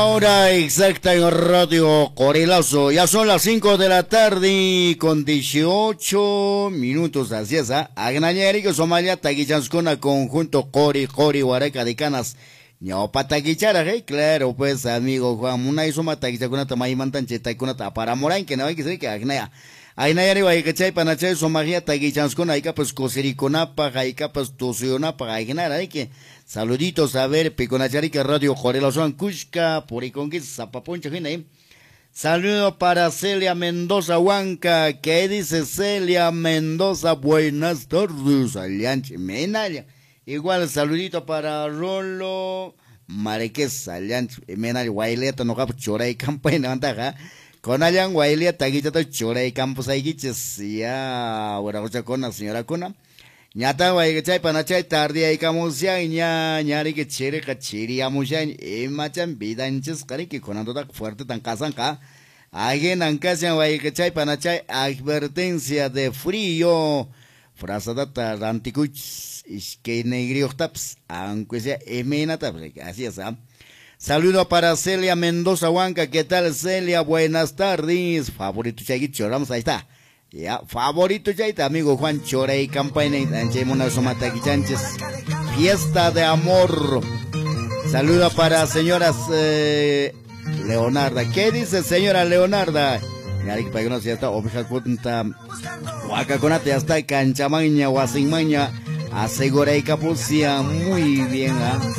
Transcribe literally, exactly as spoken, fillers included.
Hora exacta en Radio Corilazo. Ya son las cinco de la tarde con dieciocho minutos. Así es, ¿ah? Agnañeri que Somalia taguichanskona conjunto Cori Cori Huareca de Canas. Ñopa taguichara, ¿eh? Claro, pues, amigo Juan. Una y soma taguichakuna tamay mantanche taikuna para morain que no hay que ser que agnaya. Ainayari va que chay panachay somagia taguichanskona hay que pues cosiriconapa, hay que pues tusionapa, hay que nada, hay que. Saluditos a ver, Piconachari que Radio Corilazo Ancushka, por ahí con que zapaponcha, gente. Saludo para Celia Mendoza Huanca. ¿Qué dice Celia Mendoza? Buenas tardes, Alianche Menaya. Igual saludito para Rolo Mareques, Alianche Menaya, Guaileta, no capo chora y campaña, antaja. Con Alian Guaileta, guita chora y campos ahí, guiches, ya, ahora con la señora Cona. Ñata guay que chay panachay tarde ay kamusya ña ñari que chere ka chiri amusya e machan vida enches kari que conando tak fuerte tan casan ka alguien ancasya guay que chay panachay advertencia de frío frase data ranticuch es que negri octaps aunque sea emena taps así es. Saludo para Celia Mendoza Huanca. ¿Qué tal, Celia? Buenas tardes. Favorito chay choramos, ahí está. Ya, favorito ya está, amigo Juan Chorey, campaña en Mona Somata Guichanches. Fiesta de amor. Saluda para señoras eh, Leonarda. ¿Qué dice señora Leonarda? Yari que no ya está, oveja cuenta. Huacaconate ya está, canchamaña, guasimmaña. Asegura y capucia muy bien, ¿ah?